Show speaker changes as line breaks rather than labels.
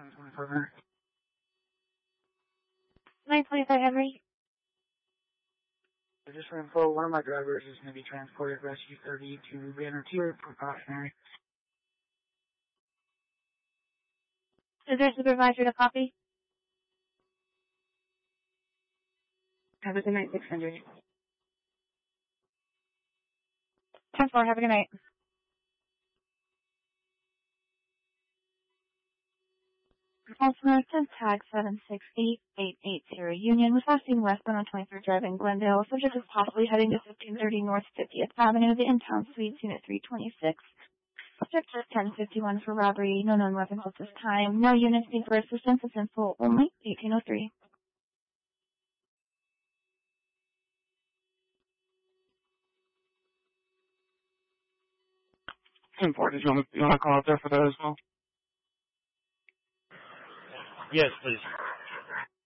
925 Henry.
925 Henry.
So just for info, one of my drivers is going to be transported rescue 30 to Banner Tier, precautionary.
Is there a supervisor to copy?
Have a good night, 600.
10-4, have a good night. Also, tag 768-880 Union was last seen westbound on 23rd Drive in Glendale. Subject is possibly heading to 1530 North 50th Avenue, the in-town suites, unit 326. Subject is 1051 for robbery. No known weapons at this time. No units need for assistance. It's info only. 1803.
10-4, did you want to call out there for that as well?
Yes, please.